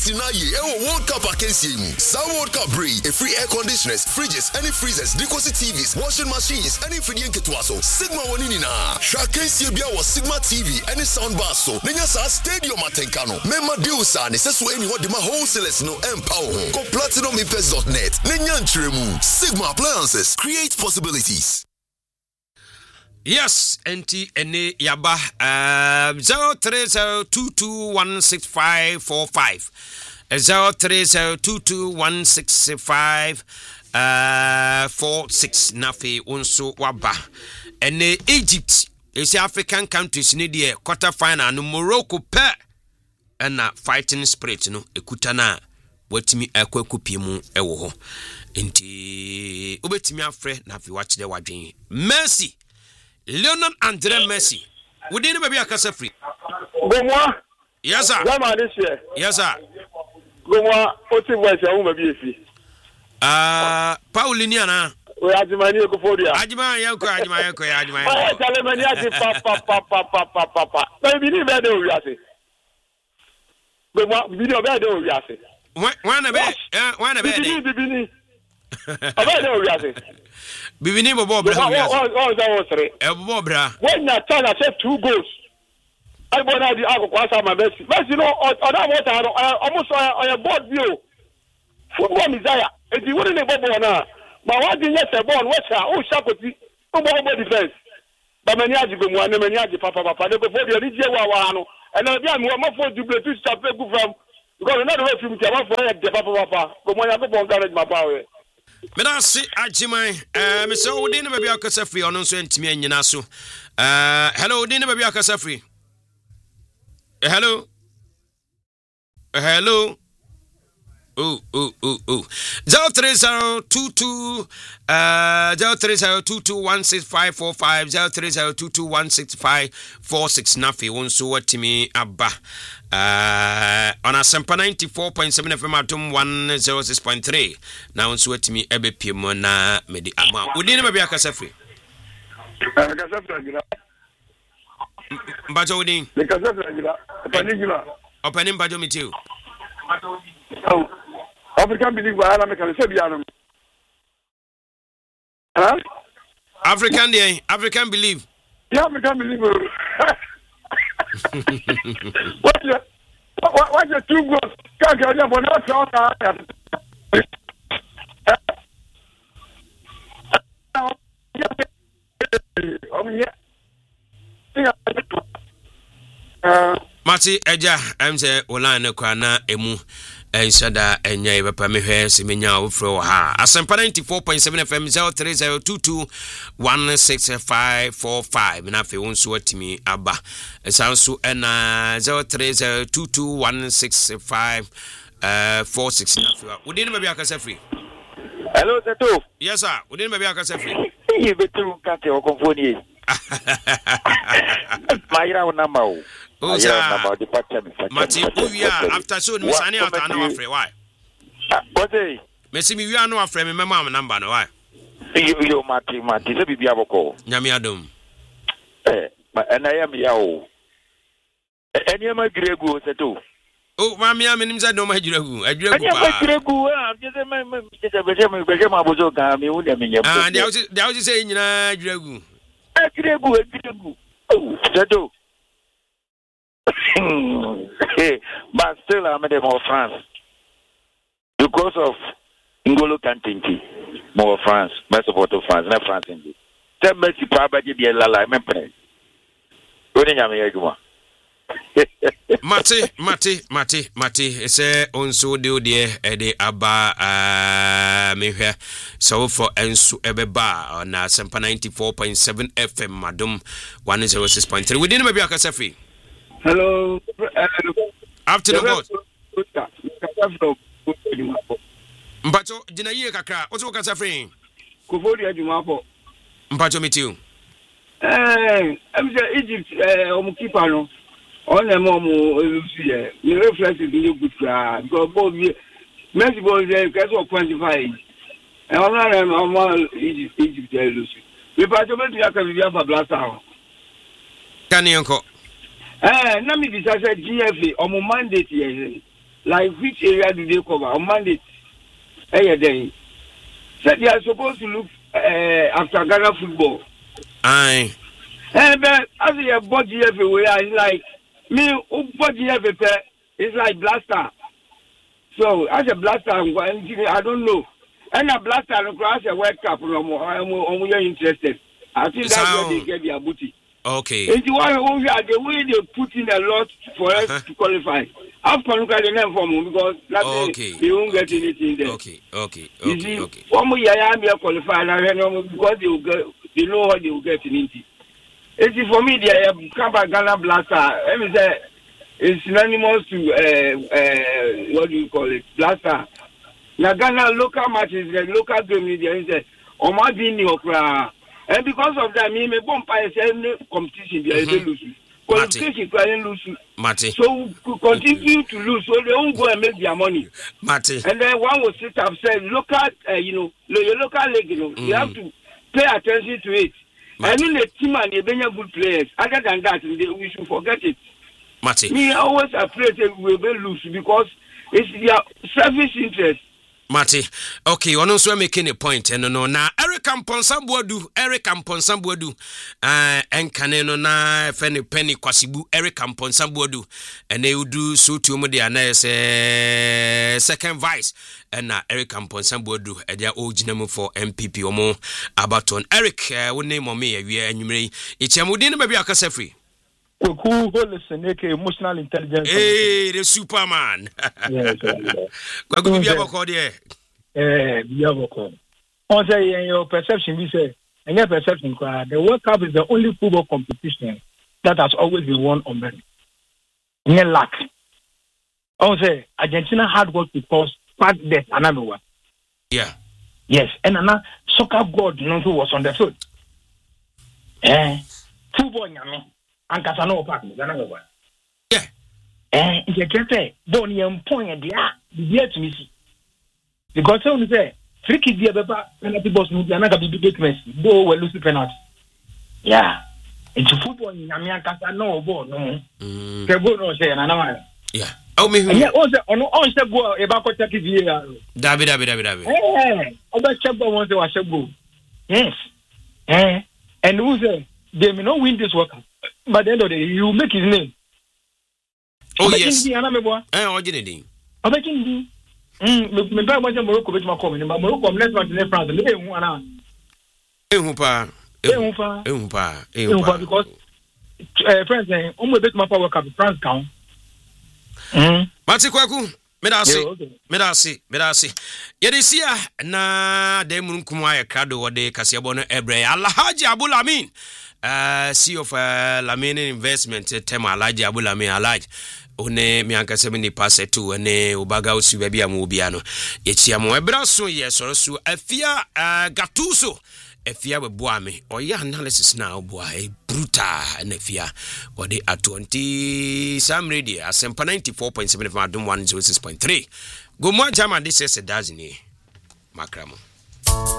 Tinaye, World Cup against you. Some World Cup breed, a free air conditioners, fridges, any freezers, decorative TVs, washing machines, any free Ketwaso. Sigma Wanina. Shakensi Bia was Sigma TV, any sound bar so. Nanyasa Stadium Atenkano. Memma Deusa, Nessu any what the wholesalers no empower. Go platinumimpes.net. Nanyan Tremu. Sigma Appliances. Create possibilities. Yes, NT ene yaba 0302216545 0302216546 nafe unso waba ene Egypt is African countries ni de quarter final no Morocco pe na fighting spirit no ekutana watimi akwakupi mu ewo ho nti obetimi afre na fi watch de wadwen Messi Lionel Andre Messi. We didn't maybe a casa free. Gomoa. Yes, sir. Yes, sir. Gomoa, what's it was your home free? Pauliniana. We are the money of Kofodia. Ajima Yanko. Papa. Maybe you better we are saying. Gomoa, video better we are saying. One a bed. Bibini bobo bra. When na China said 2 goals. I born out the Kwasa my Messi. Messi no other water almost on a board view. Football desire. If you wouldn't bobo na. Ma what did you say born what oh Shakoti. No more defense. But many aji go mo many aji papa they go for the DJ wa no. And na bia mo for double to stop go from because another way from Jama for the papa. Go mo ya go bon garage my power. Menasi Ajimai, Mr. Odin, maybe a casa free on so and me and Yanasu. Hello, Odin, maybe a casa free. Hello. Oh. 03022 03022165545 03022165546 Nafi wonso watimi abba on a Sempa 94.7 FM atom 106.3 na wonso watimi ebepiem na medi ama udini mabia kasafri mbajo udin opening bajo mitiu African believe I am can say biano. Huh? African believe. Yeah, African believe. What the 2 goals? Can't get them for not Mati eja mze online kwa na emu ensada enya ibapa mehwe semenya ofro ha Asempa 94.7 FM 0302216545 na fe wonso atimi aba esanso na 0302216546 na fe udini baby akasa free. Hello Seto. Yes sir, udini baby akasa free. You better cut your company. Mayra number. Oh, Mati, we are after soon, Miss Annie, I know afraid why. What day? Messi, we are no afraid, my mamma number, no why. You, Mati, the Biaboco. Yamiadum. And I am Yao. And you're my Gregu, Seto. Oh, Mammy, I mean, I know my Gregu. I Gregu. And they was saying, Gregu. Gregu. Oh, Seto. But still, I'm at more France because of N'Golo Kanté. More France, my support of France, not France indeed. Tell me si probably be a la. I'm impressed. What do you mean? Mate. Say onso de ede aba mehwe so for enso ebeba on Asempa 94.7 FM Madam 106.3 within maybe akasa free. Hello. Afternoon, boss. Mpacho, jina yie kakra. Otu wakasa free. Kufori ajumapo. Mpacho mitiu. Egypt, omukipa no. On mo elusi you reflect the good cry. Because both Messi boys because of 25. And I'm Egypt elusi. We pacho metu yakabibia fa blasta. Kani yonko. Na me bisa say GFA omo mandate here. like which area do they cover on mandate? Then said they are supposed to look after Ghana football. Aye. And then as a body everywhere, it's like me body everywhere. It's like blaster. So as a blaster, I don't know. And a blaster, as a World Cup, I'm interested. I think that's where they get their booty. Okay. And the way they put in a lot for us to qualify. After look at the name for me because they won't get anything there. Okay. You see, one more year I'm qualified because they know what they will get in it. It's for me the Ghana blaster. Let me say it's synonymous to what do you call it? Blaster. Now Ghana local matches, the local game there is Omadini Okra. And because of that, me bomb by competition they lose. Qualification can lose. Mate. So continue to lose, so they won't go and make their money. Mate. And then one will sit up say local, your local league, you have to pay attention to it. Mate. And in the team and they bring good players. Other than that, we should forget it. Mate. Me always afraid that we will lose because it's their selfish interest. Mate, okay, one also making a point, and no, na Eric Amponsambuadu, and Caneno na Penny Kwasibu, Eric Amponsambuadu, and they would do so to Modiana second vice, and now Eric Amponsambuadu, and their old name for MPP or more about on Eric, would name on me, and you may, it's a Modina maybe a Casafree. Emotional intelligence. Hey, the Superman. What could be a call there? On say your perception, we say, and your perception, the World Cup is the only football competition that has always been won on men. In luck. On say Argentina had what we call part death, another one. Yeah. Yes, and another soccer god, who was on the field. Football, yummy. And Casano Park, another one. Yeah. If you can say, Bonnie and Point, the year to me. Because I say, tricky dear, penalty boss, another big Messi, go well, lose the penalty. Yeah. It's football in America, no ball, no. No say, and another. Yeah. Oh, me. Yeah, also, on the go about TV. David. Over Chabo wants to watch a go. Yes. And who say, they may not win this World Cup. But the end of the day, you make his name. Oh, yes. What did he? Me buy one Morocco with my comment, but Morocco, let's not in France. Because friends, almost bet my power cup, France count. Matikwaku, Medasi. Yedisia na Demun Kumaya Kado or de Casiabono Ebre, Alhaji Abul Amin. CEO of Lamine Investment, Tema Alaji Abulame Alaj, One Mianca 70 passe to ne Ubaga Usubia Mubiano. Echiamo Ebraso, yes, or so Efia Gatuso, Efia Buame, or your analysis now, boy, bruta, and Efia, or they are 20 some radio, Sempa 94.75, 106.3. Go more jam, and this is a dozen, Macramo.